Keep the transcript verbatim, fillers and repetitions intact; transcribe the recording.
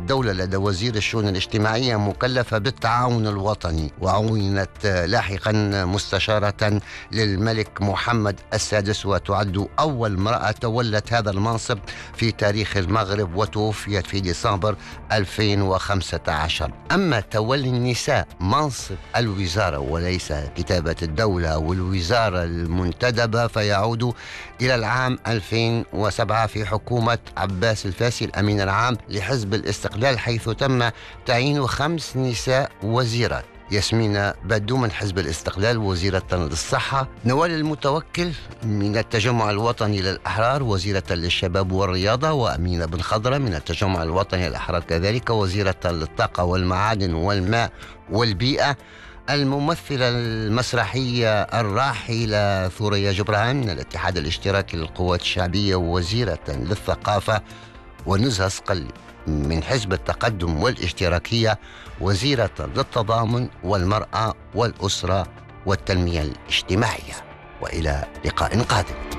الدولة لدى وزير الشؤون الاجتماعية مكلفة بالتعاون الوطني، وعينت لاحقا مستشارة للملك محمد السادس، وتعد أول امرأة تولت هذا المنصب في تاريخ المغرب، وتوفيت في ديسمبر ألفين وخمسة عشر. أما تولي النساء منصب الوزارة وليس كتابة الدولة والوزارة المنتدبة فيعود إلى العام ألفين وسبعة في حكومة عباس الفاسي الأمين العام لحزب الاستقلال، حيث تم تعيين خمس نساء وزيرات: ياسمين بدو من حزب الاستقلال وزيرة للصحة، نوال المتوكل من التجمع الوطني للأحرار وزيرة للشباب والرياضة، وأمينة بن خضرة من التجمع الوطني للأحرار كذلك وزيرة للطاقة والمعادن والماء والبيئة، الممثلة المسرحية الراحلة ثوريا جبران من الاتحاد الاشتراكي للقوات الشعبية وزيرة للثقافة، ونزهة صقلي من حزب التقدم والاشتراكية وزيرة للتضامن والمرأة والأسرة والتنمية الاجتماعية. وإلى لقاء قادم.